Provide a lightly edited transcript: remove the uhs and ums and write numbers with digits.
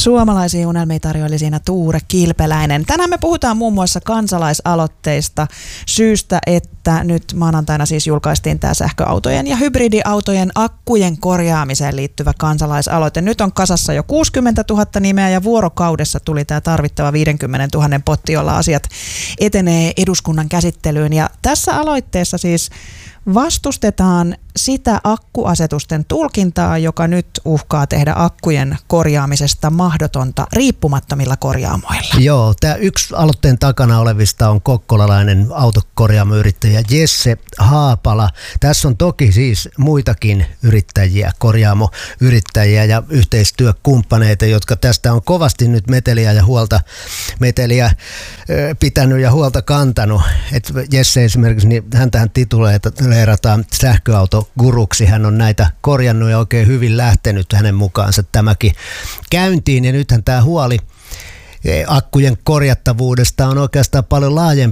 Suomalaisia unelmia tarjoili siinä Tuure Kilpeläinen. Tänään me puhutaan muun muassa kansalaisaloitteista syystä, että nyt maanantaina siis julkaistiin tämä sähköautojen ja hybridiautojen akkujen korjaamiseen liittyvä kansalaisaloite. Nyt on kasassa jo 60 000 nimeä ja vuorokaudessa tuli tämä tarvittava 50 000 potti, jolla asiat etenee eduskunnan käsittelyyn. Ja tässä aloitteessa siis vastustetaan sitä akkuasetusten tulkintaa, joka nyt uhkaa tehdä akkujen korjaamisesta mahdotonta riippumattomilla korjaamoilla. Joo, tämä yksi aloitteen takana olevista on kokkolalainen autokorjaamoyrittäjä Jesse Haapala. Tässä on toki siis muitakin yrittäjiä, korjaamoyrittäjiä ja yhteistyökumppaneita, jotka tästä on kovasti nyt meteliä pitänyt ja huolta kantanut. Et Jesse esimerkiksi, niin häntähän tituleerataan sähköautoguruksi. Hän on näitä korjannut ja oikein hyvin lähtenyt hänen mukaansa tämäkin käyntiin. Ja nythän tämä huoli akkujen korjattavuudesta on oikeastaan paljon laajempi